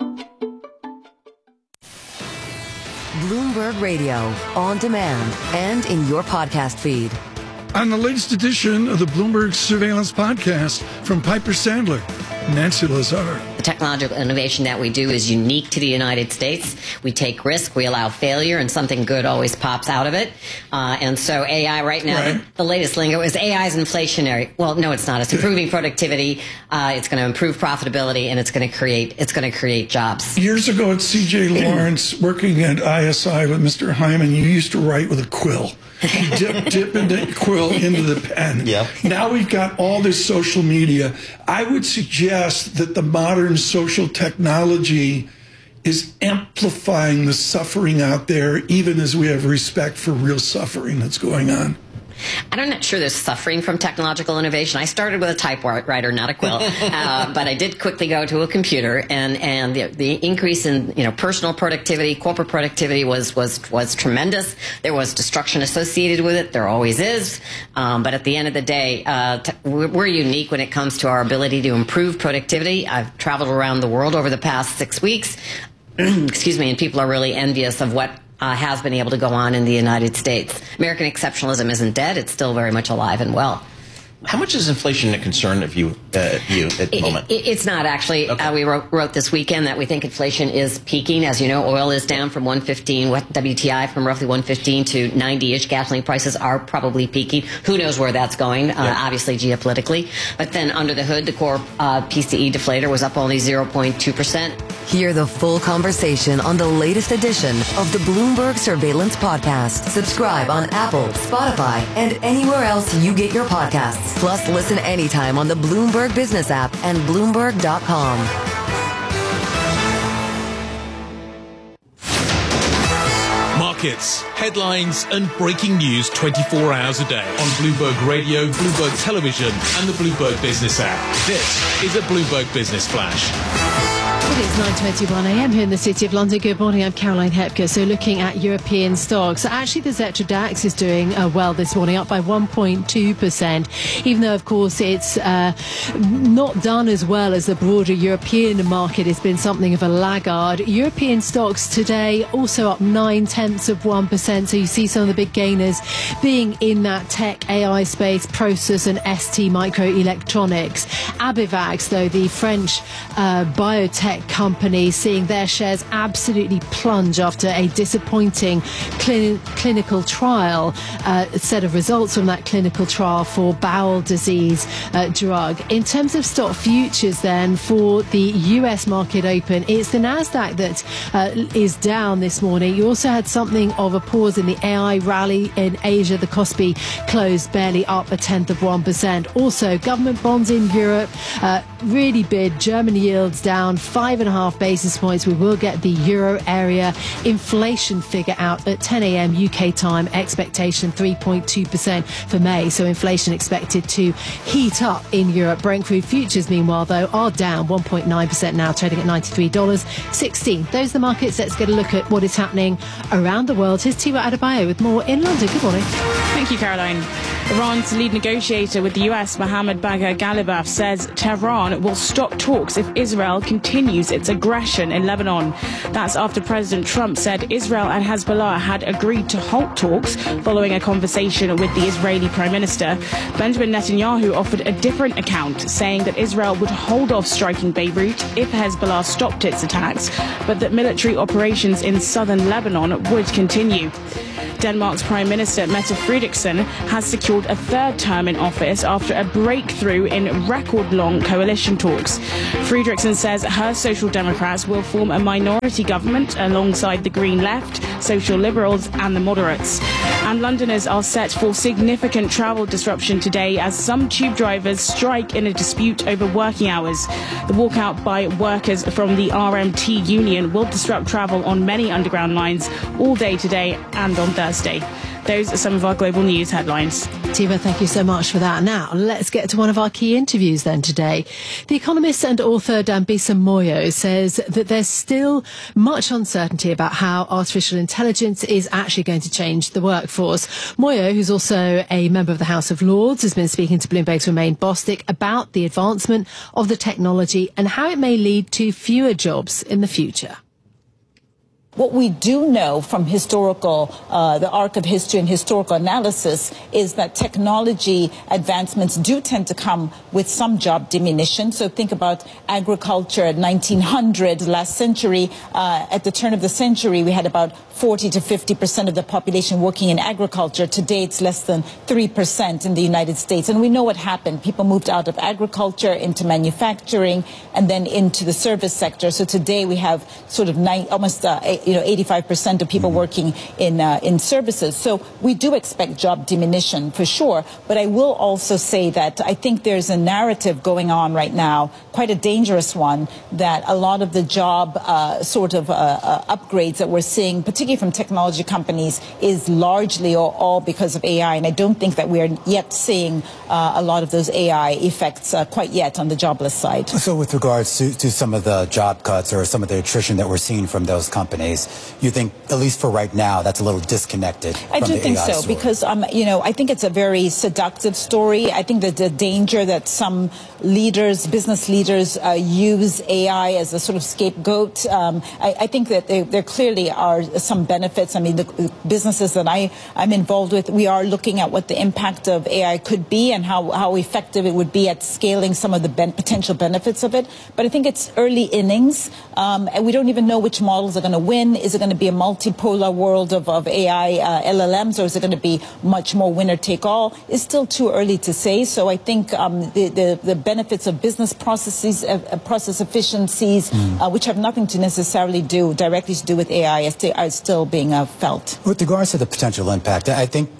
Bloomberg Radio, on demand and in your podcast feed. On the latest edition of the Bloomberg Surveillance Podcast from Piper Sandler, Nancy Lazar. The technological innovation that we do is unique to the United States. We take risk, we allow failure, and something good always pops out of it. And so AI right now, the latest lingo is AI is inflationary. Well, no, it's not. It's improving productivity. It's going to improve profitability, and it's going to create jobs. Years ago at C.J. Lawrence, working at ISI with Mr. Hyman, you used to write with a quill. dip the quill into the pen. Yeah. Now we've got all this social media. I would suggest that the modern social technology is amplifying the suffering out there, even as we have respect for real suffering that's going on. I'm not sure there's suffering from technological innovation. I started with a typewriter, not a quill, but I did quickly go to a computer, and the increase in personal productivity, corporate productivity was tremendous. There was destruction associated with it. There always is, but at the end of the day, we're unique when it comes to our ability to improve productivity. I've traveled around the world over the past 6 weeks, excuse me, and people are really envious of what has been able to go on in the United States. American exceptionalism isn't dead. It's still very much alive and well. How much is inflation a concern of you at the moment? It's not, actually. Okay. We wrote this weekend that we think inflation is peaking. As you know, oil is down from 115, WTI from roughly 115 to 90-ish. Gasoline prices are probably peaking. Who knows where that's going, obviously geopolitically. But then under the hood, the core PCE deflator was up only 0.2%. Hear the full conversation on the latest edition of the Bloomberg Surveillance Podcast. Subscribe on Apple, Spotify, and anywhere else you get your podcasts. Plus, listen anytime on the Bloomberg Business app and Bloomberg.com. Markets, headlines, and breaking news 24 hours a day on Bloomberg Radio, Bloomberg Television, and the Bloomberg Business app. This is a Bloomberg Business Flash. It is 9:21 a.m. here in the City of London. Good morning, I'm Caroline Hepker. So looking at European stocks, actually the Xetra DAX is doing well this morning, up by 1.2%, even though, of course, it's not done as well as the broader European market. It's been something of a laggard. European stocks today also up 0.9%. So you see some of the big gainers being in that tech AI space, Prosus and ST Microelectronics. Abivax, though, the French biotech company, seeing their shares absolutely plunge after a disappointing clinical trial, set of results from that clinical trial for bowel disease drug. In terms of stock futures then for the US market open, it's the Nasdaq that is down this morning. You also had something of a pause in the AI rally in Asia. The Kospi closed barely up 0.1%. Also, government bonds in Europe really bid. German yields down 5.5 basis points. We will get the euro area inflation figure out at 10 a.m. UK time. Expectation 3.2% for May. So inflation expected to heat up in Europe. Brent crude futures, meanwhile, though, are down 1.9% now, trading at $93.16. Those are the markets. Let's get a look at what is happening around the world. Here's Tiwa Adebayo with more in London. Good morning. Thank you, Caroline. Iran's lead negotiator with the US, Mohammad Bagher Ghalibaf, says Tehran will stop talks if Israel continues its aggression in Lebanon. That's after President Trump said Israel and Hezbollah had agreed to halt talks following a conversation with the Israeli Prime Minister. Benjamin Netanyahu offered a different account, saying that Israel would hold off striking Beirut if Hezbollah stopped its attacks, but that military operations in southern Lebanon would continue. Denmark's Prime Minister Mette Frederiksen has secured a third term in office after a breakthrough in record-long coalition talks. Frederiksen says her Social Democrats will form a minority government alongside the Green Left, Social Liberals and the Moderates. And Londoners are set for significant travel disruption today as some tube drivers strike in a dispute over working hours. The walkout by workers from the RMT union will disrupt travel on many underground lines all day today and on Thursday. Those are some of our global news headlines. Tiva, thank you so much for that. Now, let's get to one of our key interviews then today. The economist and author Dambisa Moyo says that there's still much uncertainty about how artificial intelligence is actually going to change the workforce. Moyo, who's also a member of the House of Lords, has been speaking to Bloomberg's Romain Bostic about the advancement of the technology and how it may lead to fewer jobs in the future. What we do know from the arc of history and historical analysis is that technology advancements do tend to come with some job diminution. So think about agriculture at 1900, last century. At the turn of the century, we had about 40 to 50% of the population working in agriculture. Today, it's less than 3% in the United States. And we know what happened. People moved out of agriculture into manufacturing and then into the service sector. So today we have sort of almost 85% of people working in services. So we do expect job diminution for sure. But I will also say that I think there's a narrative going on right now, quite a dangerous one, that a lot of the job upgrades that we're seeing, particularly from technology companies, is largely or all because of AI. And I don't think that we are yet seeing a lot of those AI effects quite yet on the jobless side. So with regards to some of the job cuts or some of the attrition that we're seeing from those companies, you think, at least for right now, that's a little disconnected from the AI I do think so, story. because, I think it's a very seductive story. I think that the danger that some business leaders use AI as a sort of scapegoat, I think that there clearly are some benefits. I mean, the businesses that I'm involved with, we are looking at what the impact of AI could be and how effective it would be at scaling some of the potential benefits of it. But I think it's early innings, and we don't even know which models are going to win. Is it going to be a multipolar world of AI LLMs, or is it going to be much more winner take all? It's still too early to say. So I think the benefits of business processes, process efficiencies, which have nothing to necessarily directly to do with AI, are still being felt. With regards to the potential impact, I think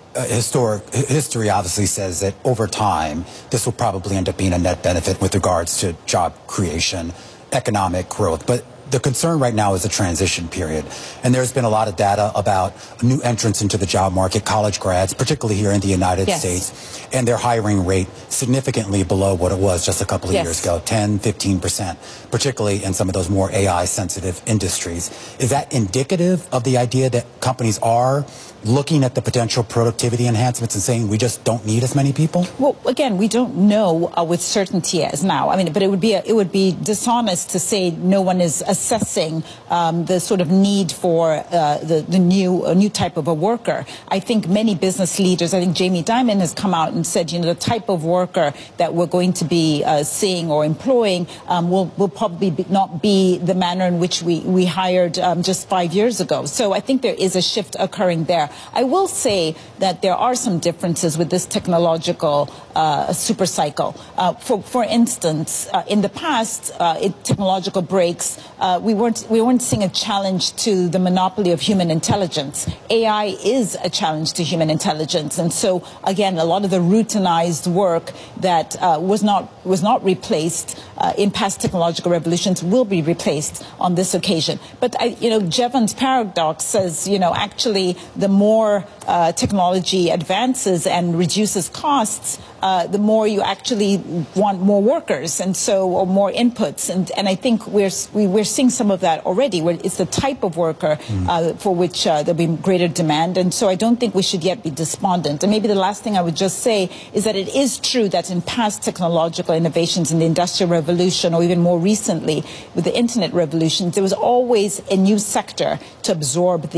history obviously says that over time, this will probably end up being a net benefit with regards to job creation, economic growth. But the concern right now is a transition period. And there's been a lot of data about new entrants into the job market, college grads, particularly here in the United States, and their hiring rate significantly below what it was just a couple of years ago, 10, 15%, particularly in some of those more AI-sensitive industries. Is that indicative of the idea that companies are looking at the potential productivity enhancements and saying we just don't need as many people? Well, again, we don't know with certainty as now. I mean, but it would be dishonest to say no one is assessing the sort of need for the new type of a worker. I think many business leaders, I think Jamie Dimon has come out and said, the type of worker that we're going to be seeing or employing will probably not be the manner in which we hired just 5 years ago. So I think there is a shift occurring there. I will say that there are some differences with this technological super cycle. For instance, in the past, technological breaks, we weren't seeing a challenge to the monopoly of human intelligence. AI is a challenge to human intelligence, and so again, a lot of the routinized work that was not replaced in past technological revolutions will be replaced on this occasion. But Jevons paradox says, actually, the more technology advances and reduces costs, the more you actually want more workers, and so or more inputs. And I think we're seeing some of that already, where it's the type of worker for which there'll be greater demand. And so I don't think we should yet be despondent. And maybe the last thing I would just say is that it is true that in past technological innovations in the Industrial Revolution, or even more recently with the Internet revolution, there was always a new sector to absorb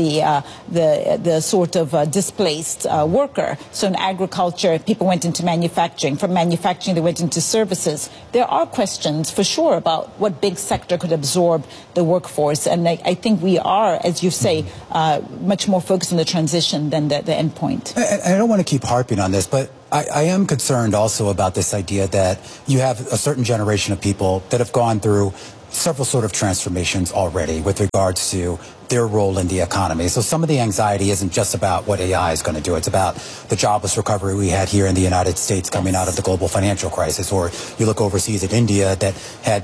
the sort of displaced worker. So in agriculture, people went into manufacturing. From manufacturing, they went into services. There are questions, for sure, about what big sector could absorb the workforce. And I think we are, as you say, much more focused on the transition than the end point. I don't want to keep harping on this, but I am concerned also about this idea that you have a certain generation of people that have gone through several sort of transformations already with regards to their role in the economy. So some of the anxiety isn't just about what AI is going to do. It's about the jobless recovery we had here in the United States coming out of the global financial crisis. Or you look overseas at India that had,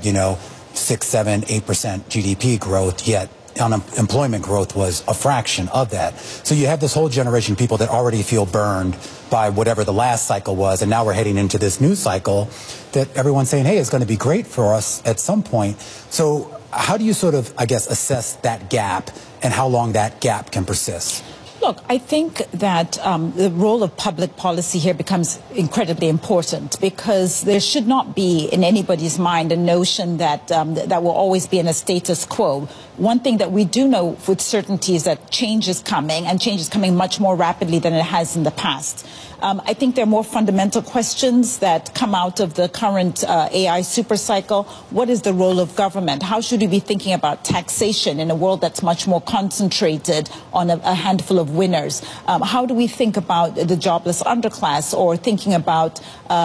6, 7, 8% GDP growth, yet unemployment growth was a fraction of that. So you have this whole generation of people that already feel burned by whatever the last cycle was, and now we're heading into this new cycle that everyone's saying, hey, it's going to be great for us at some point. So how do you sort of, assess that gap and how long that gap can persist? Look, I think that the role of public policy here becomes incredibly important, because there should not be in anybody's mind a notion that that will always be in a status quo. One thing that we do know with certainty is that change is coming, and change is coming much more rapidly than it has in the past. I think there are more fundamental questions that come out of the current AI supercycle. What is the role of government? How should we be thinking about taxation in a world that's much more concentrated on a handful of winners? How do we think about the jobless underclass, or thinking about,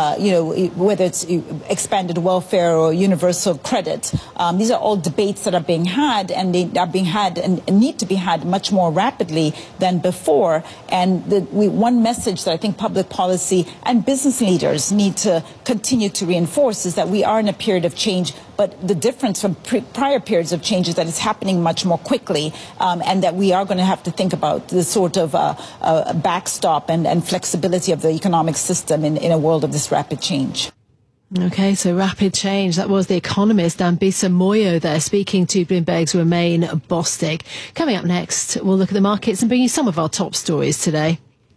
whether it's expanded welfare or universal credit? These are all debates that are being had, and they are being had and need to be had much more rapidly than before. And one message that I think public policy and business leaders need to continue to reinforce is that we are in a period of change, but the difference from prior periods of change is that it's happening much more quickly, and that we are going to have to think about the sort of backstop and flexibility of the economic system in a world of this rapid change. Okay, so rapid change. That was the economist Dambisa Moyo there speaking to Bloomberg's Romain Bostic. Coming up next, we'll look at the markets and bring you some of our top stories today.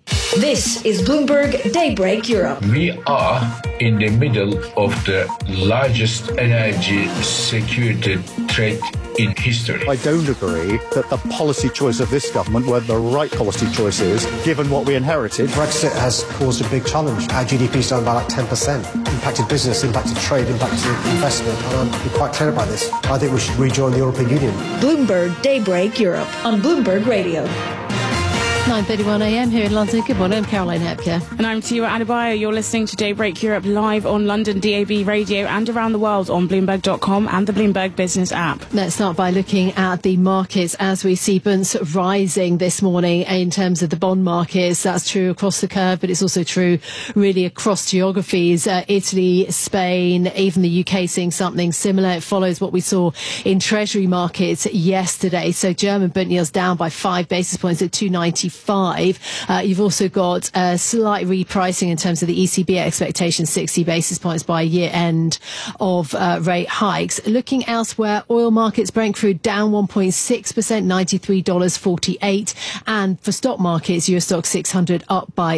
This is Bloomberg Daybreak Europe. We are in the middle of the largest energy security threat in history. I don't agree that the policy choice of this government were the right policy choices, given what we inherited. Brexit has caused a big challenge. Our GDP's down by 10%. Impacted business, impacted trade, impacted investment. And I'm quite clear about this. I think we should rejoin the European Union. Bloomberg Daybreak Europe on Bloomberg Radio. 9:31 a.m. here in London. Good morning, I'm Caroline Hepker. And I'm Tiwa Adebayo. You're listening to Daybreak Europe live on London DAB radio and around the world on Bloomberg.com and the Bloomberg Business app. Let's start by looking at the markets as we see bunds rising this morning in terms of the bond markets. That's true across the curve, but it's also true really across geographies. Italy, Spain, even the UK seeing something similar. It follows what we saw in Treasury markets yesterday. So German bund yields down by 5 basis points at 295. You've also got a slight repricing in terms of the ECB expectation, 60 basis points by year end of rate hikes. Looking elsewhere, oil markets, Brent crude down 1.6%, $93.48. And for stock markets, US stock 600 up by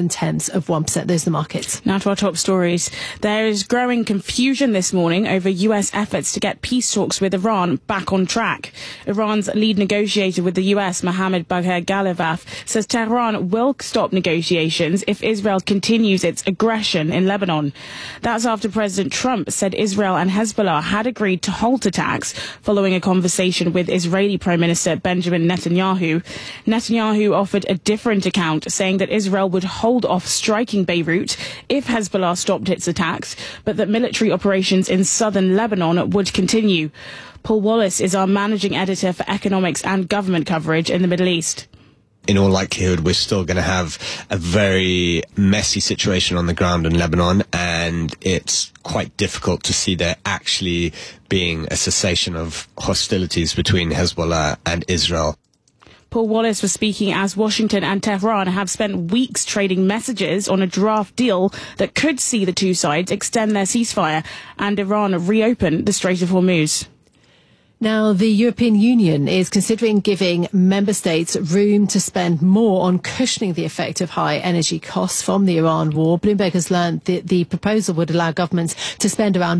0.7%. Those are the markets. Now to our top stories. There is growing confusion this morning over US efforts to get peace talks with Iran back on track. Iran's lead negotiator with the US, Mohammad Bagher Ghalibaf, says Tehran will stop negotiations if Israel continues its aggression in Lebanon. That's after President Trump said Israel and Hezbollah had agreed to halt attacks following a conversation with Israeli Prime Minister Benjamin Netanyahu. Netanyahu offered a different account, saying that Israel would hold off striking Beirut if Hezbollah stopped its attacks, but that military operations in southern Lebanon would continue. Paul Wallace is our managing editor for economics and government coverage in the Middle East. In all likelihood, we're still going to have a very messy situation on the ground in Lebanon, and it's quite difficult to see there actually being a cessation of hostilities between Hezbollah and Israel. Paul Wallace was speaking as Washington and Tehran have spent weeks trading messages on a draft deal that could see the two sides extend their ceasefire and Iran reopen the Strait of Hormuz. Now, the European Union is considering giving member states room to spend more on cushioning the effect of high energy costs from the Iran war. Bloomberg has learned that the proposal would allow governments to spend around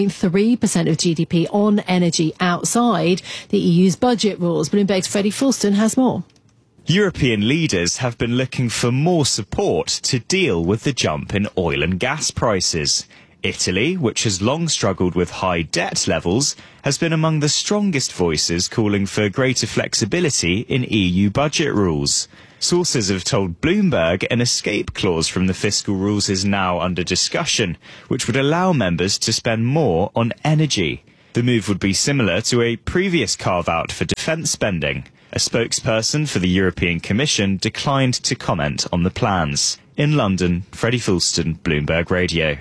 0.3% of GDP on energy outside the EU's budget rules. Bloomberg's Freddie Fulston has more. European leaders have been looking for more support to deal with the jump in oil and gas prices. Italy, which has long struggled with high debt levels, has been among the strongest voices calling for greater flexibility in EU budget rules. Sources have told Bloomberg an escape clause from the fiscal rules is now under discussion, which would allow members to spend more on energy. The move would be similar to a previous carve-out for defence spending. A spokesperson for the European Commission declined to comment on the plans. In London, Freddie Fulston, Bloomberg Radio.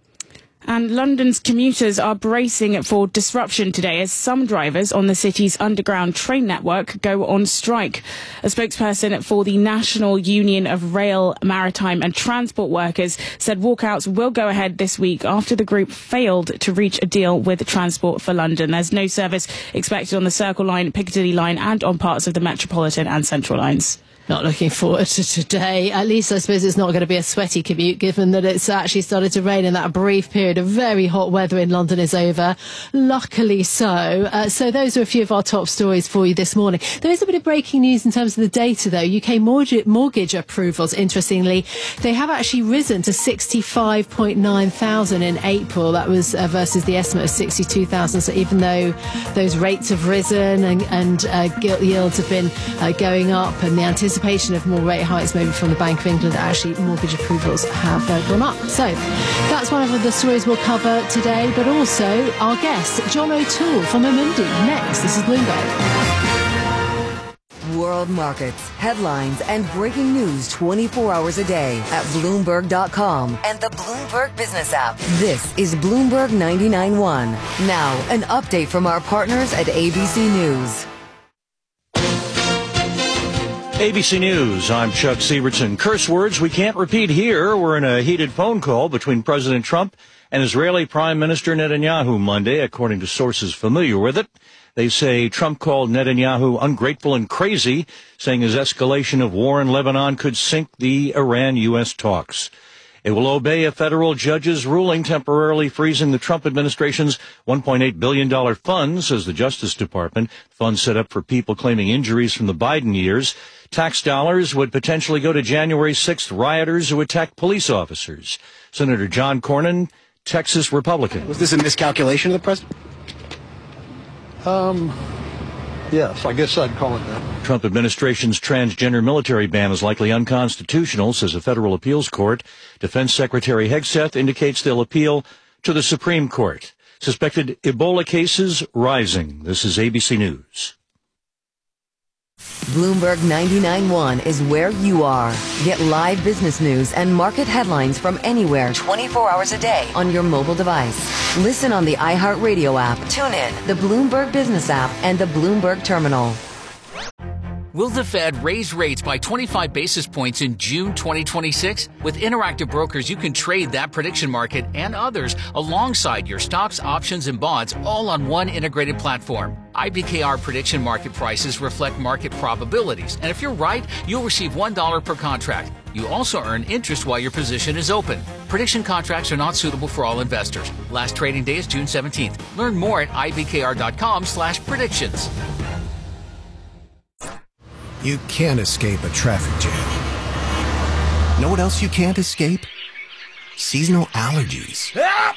And London's commuters are bracing for disruption today as some drivers on the city's underground train network go on strike. A spokesperson for the National Union of Rail, Maritime and Transport Workers said walkouts will go ahead this week after the group failed to reach a deal with Transport for London. There's no service expected on the Circle Line, Piccadilly Line and on parts of the Metropolitan and Central lines. Not looking forward to today. At least I suppose it's not going to be a sweaty commute, given that it's actually started to rain and that brief period of very hot weather in London is over. Luckily so. So those are a few of our top stories for you this morning. There is a bit of breaking news in terms of the data, though. UK mortgage approvals, interestingly, they have actually risen to 65.9 thousand in April. That was versus the estimate of 62,000. So even though those rates have risen and gilt yields have been going up and the anticipation of more rate hikes maybe from the Bank of England, actually mortgage approvals have gone up. So that's one of the stories we'll cover today, but also our guest, John O'Toole from Amundi. Next, this is Bloomberg. World markets, headlines, and breaking news 24 hours a day at Bloomberg.com and the Bloomberg Business app. This is Bloomberg 99.1. Now, an update from our partners at ABC News. ABC News, I'm Chuck Sievertson. Curse words we can't repeat here. We're in a heated phone call between President Trump and Israeli Prime Minister Netanyahu Monday, according to sources familiar with it. They say Trump called Netanyahu ungrateful and crazy, saying his escalation of war in Lebanon could sink the Iran-U.S. talks. It will obey a federal judge's ruling temporarily freezing the Trump administration's $1.8 billion fund, says the Justice Department. Funds set up for people claiming injuries from the Biden years. Tax dollars would potentially go to January 6th rioters who attacked police officers. Senator John Cornyn, Texas Republican. Was this a miscalculation of the president? Yes, I guess I'd call it that. Trump administration's transgender military ban is likely unconstitutional, says a federal appeals court. Defense Secretary Hegseth indicates they'll appeal to the Supreme Court. Suspected Ebola cases rising. This is ABC News. Bloomberg 99.1 is where you are. Get live business news and market headlines from anywhere 24 hours a day on your mobile device. Listen on the iHeartRadio app, TuneIn, the Bloomberg Business app, and the Bloomberg Terminal. Will the Fed raise rates by 25 basis points in June 2026? With Interactive Brokers, you can trade that prediction market and others alongside your stocks, options, and bonds, all on one integrated platform. IBKR prediction market prices reflect market probabilities, and if you're right, you'll receive $1 per contract. You also earn interest while your position is open. Prediction contracts are not suitable for all investors. Last trading day is June 17th. Learn more at ibkr.com/predictions. You can't escape a traffic jam. Know what else you can't escape? Seasonal allergies.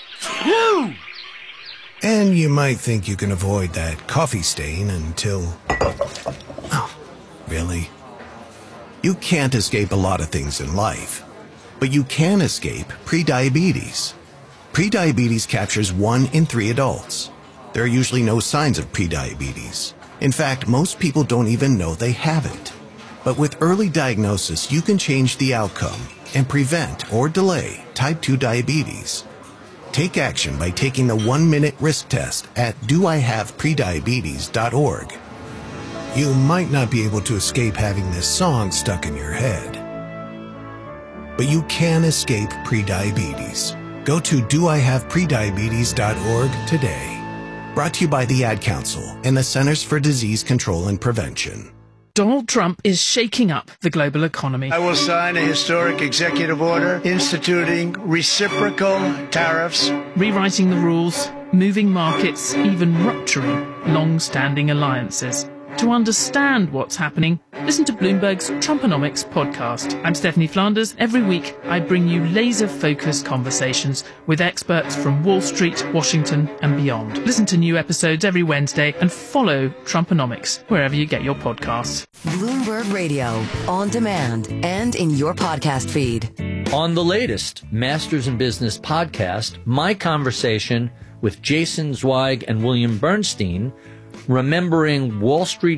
And you might think you can avoid that coffee stain until... Oh, really? You can't escape a lot of things in life, but you can escape prediabetes. Prediabetes captures 1 in 3 adults. There are usually no signs of prediabetes. In fact, most people don't even know they have it. But with early diagnosis, you can change the outcome and prevent or delay type 2 diabetes. Take action by taking the 1-minute risk test at doihaveprediabetes.org. You might not be able to escape having this song stuck in your head, but you can escape prediabetes. Go to doihaveprediabetes.org today. Brought to you by the Ad Council and the Centers for Disease Control and Prevention. Donald Trump is shaking up the global economy. I will sign a historic executive order instituting reciprocal tariffs, rewriting the rules, moving markets, even rupturing long-standing alliances. To understand what's happening, listen to Bloomberg's Trumponomics podcast. I'm Stephanie Flanders. Every week, I bring you laser-focused conversations with experts from Wall Street, Washington, and beyond. Listen to new episodes every Wednesday and follow Trumponomics wherever you get your podcasts. Bloomberg Radio, on demand, and in your podcast feed. On the latest Masters in Business podcast, my conversation with Jason Zweig and William Bernstein, remembering Wall Street